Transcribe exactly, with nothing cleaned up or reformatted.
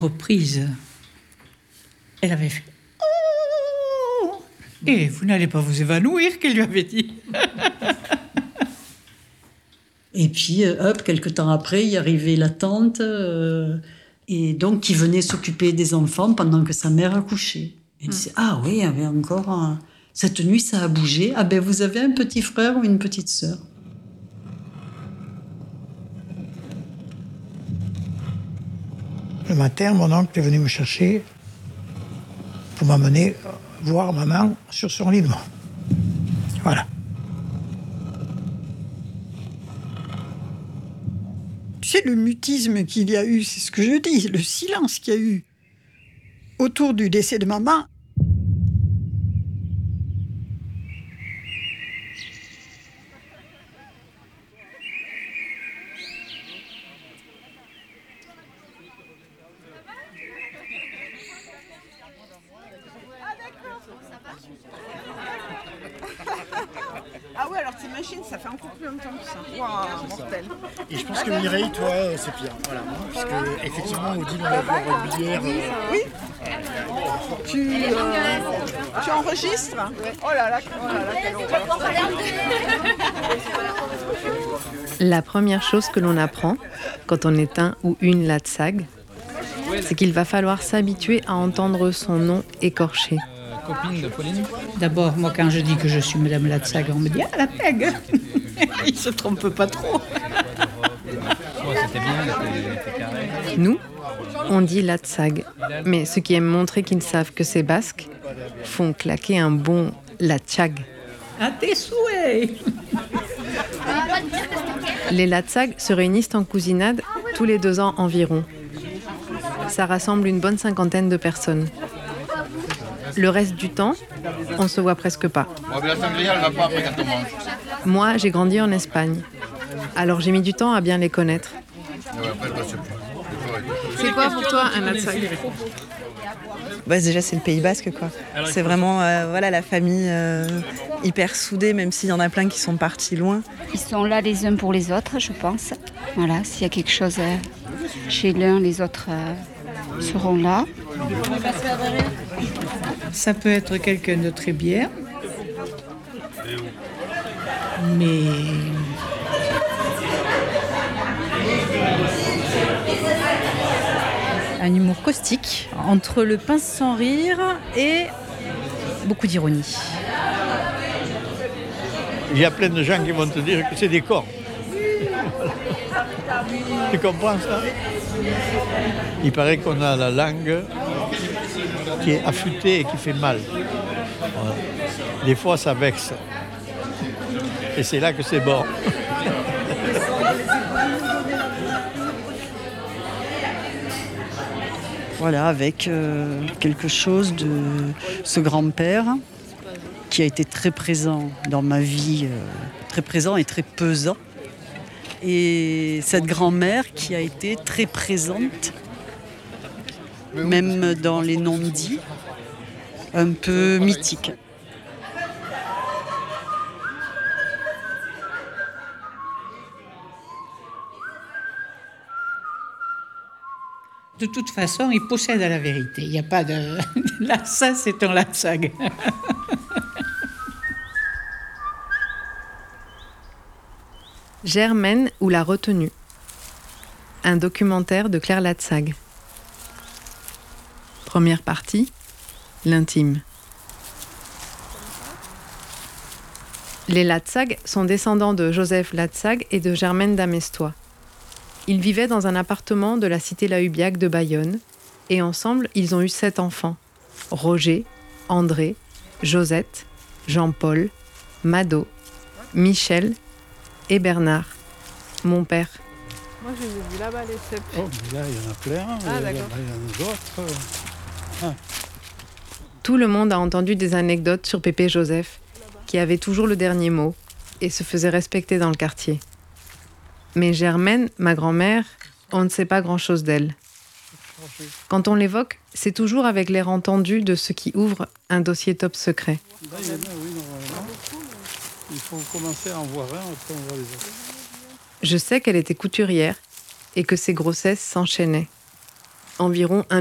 Reprise. Elle avait fait « Oh !» Et vous n'allez pas vous évanouir, qu'elle lui avait dit. Et puis, hop, quelque temps après, il arrivait la tante, euh, et donc qui venait s'occuper des enfants pendant que sa mère accouchait. Elle mmh. disait « Ah oui, il y avait encore... Un... Cette nuit, ça a bougé. Ah ben, vous avez un petit frère ou une petite sœur ?» Le matin, mon oncle est venu me chercher pour m'amener voir maman sur son lit de mort. Voilà. Tu sais, le mutisme qu'il y a eu, c'est ce que je dis, le silence qu'il y a eu autour du décès de maman. Ah ouais, alors t'imagines, ça fait encore plus longtemps que ça. Waouh, mortel. Et je pense que Mireille, toi, c'est pire. Voilà. Parce que, effectivement, Odile, on l'a vu en régulière. Oui. oui. Tu, euh, tu enregistres ? Oh là là, oh là là, quelle horreur. La première chose que l'on apprend quand on est un ou une Latsag, c'est qu'il va falloir s'habituer à entendre son nom écorché. Copine de Pauline. D'abord, moi, quand je dis que je suis Madame Latsag, on me dit « Ah, la pègue !» Il se trompe pas trop. Nous, on dit Latsag, mais ceux qui aiment montrer qu'ils savent que c'est basque font claquer un bon Latchag. À tes souhaits. Les Latsag se réunissent en cousinade tous les deux ans environ. Ça rassemble une bonne cinquantaine de personnes. Le reste du temps, on se voit presque pas. Moi, j'ai grandi en Espagne. Alors j'ai mis du temps à bien les connaître. C'est quoi pour toi un Latsag ? Bah, déjà, c'est le Pays Basque, quoi. C'est vraiment euh, voilà, la famille euh, hyper soudée, même s'il y en a plein qui sont partis loin. Ils sont là les uns pour les autres, je pense. Voilà, s'il y a quelque chose euh, chez l'un, les autres euh, seront là. Ça peut être quelqu'un de très bien, mais un humour caustique, entre le pince sans rire et beaucoup d'ironie. Il y a plein de gens qui vont te dire que c'est des corps. Tu comprends ça ? Il paraît qu'on a la langue qui est affûtée et qui fait mal. Voilà. Des fois, ça vexe. Et c'est là que c'est bon. Voilà, avec euh, quelque chose de ce grand-père qui a été très présent dans ma vie, euh, très présent et très pesant. Et cette grand-mère qui a été très présente, même dans les non-dits, un peu mythique. De toute façon, il possède la vérité. Il n'y a pas de... Là, ça, c'est un Latsag. Germaine ou la retenue. Un documentaire de Claire Latsag. Première partie, l'intime. Les Latsag sont descendants de Joseph Latsag et de Germaine d'Amestois. Ils vivaient dans un appartement de la cité Lahubiac de Bayonne et ensemble, ils ont eu sept enfants. Roger, André, Josette, Jean-Paul, Mado, Michel et Bernard, mon père. Moi, je les ai vus là-bas, les sept. Oh, là, il y en a plein. Ah, il d'accord. y en a d'autres. Ah. Tout le monde a entendu des anecdotes sur Pépé Joseph, qui avait toujours le dernier mot et se faisait respecter dans le quartier. Mais Germaine, ma grand-mère, on ne sait pas grand-chose d'elle. Quand on l'évoque, c'est toujours avec l'air entendu de ceux qui ouvrent un dossier top secret. Là, il y en a, oui, normalement. Il faut commencer à en voir un, après on voit les autres. Je sais qu'elle était couturière et que ses grossesses s'enchaînaient. environ